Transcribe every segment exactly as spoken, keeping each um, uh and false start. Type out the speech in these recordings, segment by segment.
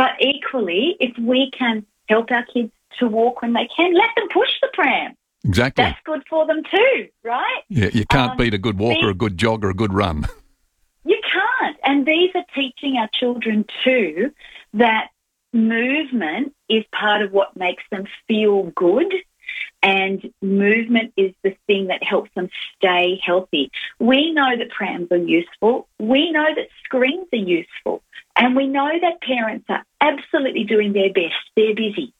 But equally, if we can help our kids to walk when they can, let them push the pram. Exactly. That's good for them too, right? Yeah, you can't um, beat a good walk these, or a good jog or a good run. You can't. And these are teaching our children too that movement is part of what makes them feel good, and movement is the thing that helps them stay healthy. We know that prams are useful. We know that screens are useful. And we know that parents are absolutely doing their best. They're busy.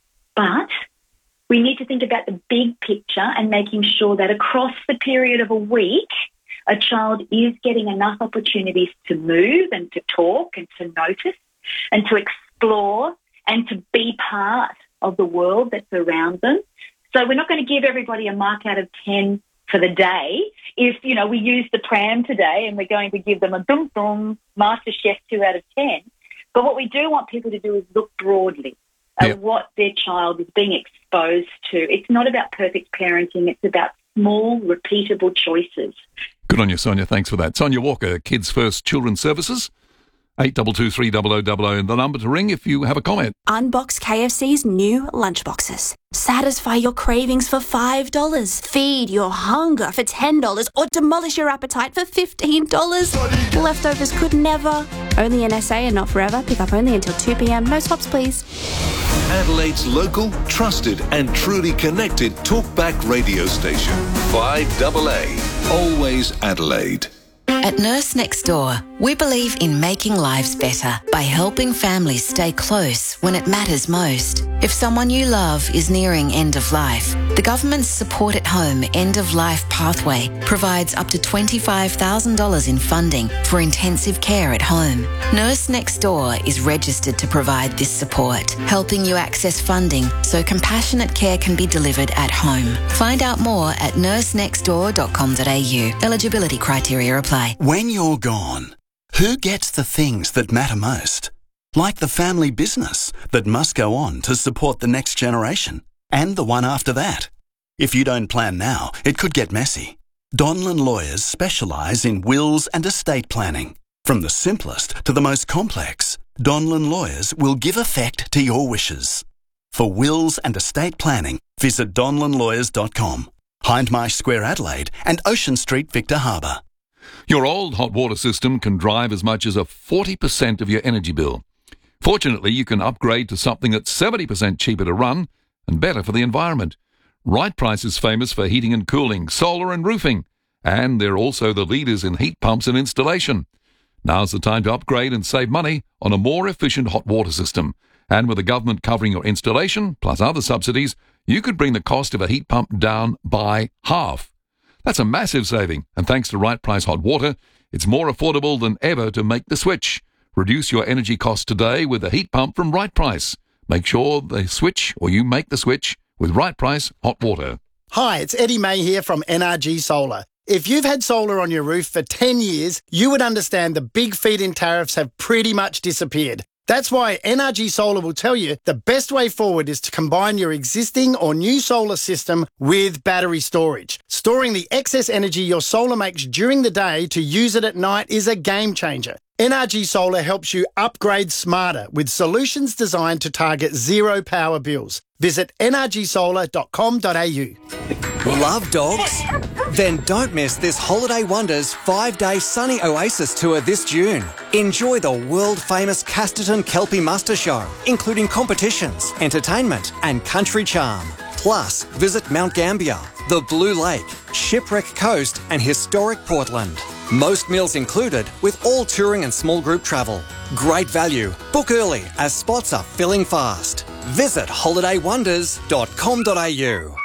But we need to think about the big picture and making sure that across the period of a week, a child is getting enough opportunities to move and to talk and to notice and to explore and to be part of the world that's around them. So we're not going to give everybody a mark out of ten for the day. If, you know, we use the pram today and we're going to give them a dum-dum MasterChef two out of ten. But what we do want people to do is look broadly at yep. what their child is being exposed to. It's not about perfect parenting. It's about small, repeatable choices. Good on you, Sonia. Thanks for that. Sonia Walker, Kids First Children's Services. eight two two three zero zero zero zero, the number to ring if you have a comment. Unbox K F C's new lunchboxes. Satisfy your cravings for five dollars. Feed your hunger for ten dollars or demolish your appetite for fifteen dollars. Leftovers could never. Only in S A and not forever. Pick up only until two p.m. No stops, please. Adelaide's local, trusted and truly connected talkback radio station. five A A. Always Adelaide. At Nurse Next Door, we believe in making lives better by helping families stay close when it matters most. If someone you love is nearing end of life, the government's Support at Home End of Life Pathway provides up to twenty-five thousand dollars in funding for intensive care at home. Nurse Next Door is registered to provide this support, helping you access funding so compassionate care can be delivered at home. Find out more at nurse next door dot com dot a u. Eligibility criteria apply. When you're gone, who gets the things that matter most? Like the family business that must go on to support the next generation and the one after that. If you don't plan now, it could get messy. Donlan Lawyers specialise in wills and estate planning. From the simplest to the most complex, Donlan Lawyers will give effect to your wishes. For wills and estate planning, visit donlan lawyers dot com, Hindmarsh Square, Adelaide and Ocean Street, Victor Harbour. Your old hot water system can drive as much as a forty percent of your energy bill. Fortunately, you can upgrade to something that's seventy percent cheaper to run and better for the environment. Right Price is famous for heating and cooling, solar and roofing, and they're also the leaders in heat pumps and installation. Now's the time to upgrade and save money on a more efficient hot water system. And with the government covering your installation, plus other subsidies, you could bring the cost of a heat pump down by half. That's a massive saving, and thanks to Right Price Hot Water, it's more affordable than ever to make the switch. Reduce your energy costs today with a heat pump from Right Price. Make sure they switch or you make the switch with Right Price Hot Water. Hi, it's Eddie May here from N R G Solar. If you've had solar on your roof for ten years, you would understand the big feed-in tariffs have pretty much disappeared. That's why N R G Solar will tell you the best way forward is to combine your existing or new solar system with battery storage. Storing the excess energy your solar makes during the day to use it at night is a game changer. N R G Solar helps you upgrade smarter with solutions designed to target zero power bills. Visit n r g solar dot com dot a u. Love dogs? Then don't miss this Holiday Wonders five-day sunny oasis tour this June. Enjoy the world-famous Casterton Kelpie Muster Show, including competitions, entertainment and country charm. Plus, visit Mount Gambier, the Blue Lake, Shipwreck Coast and historic Portland. Most meals included with all touring and small group travel. Great value. Book early as spots are filling fast. Visit holiday wonders dot com dot a u.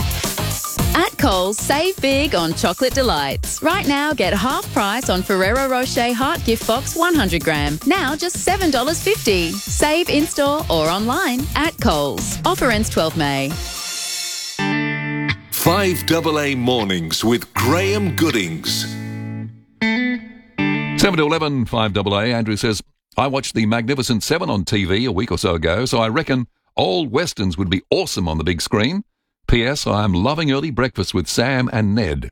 At Coles, save big on chocolate delights. Right now, get half price on Ferrero Rocher Heart Gift Box one hundred gram. Now just seven dollars fifty. Save in-store or online at Coles. Offer ends twelfth May. five A A Mornings with Graham Goodings. seven to eleven, five A A. Andrew says, I watched The Magnificent Seven on T V a week or so ago, so I reckon old westerns would be awesome on the big screen. P S. I am loving early breakfast with Sam and Ned.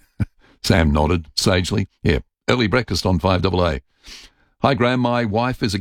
Sam nodded sagely. Yeah, early breakfast on five A A. Hi, Graham. My wife is a